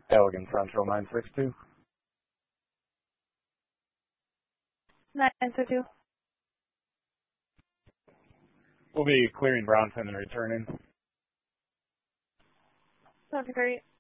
Elegant Central 962. 962. We'll be clearing Bronson and returning. Sounds great.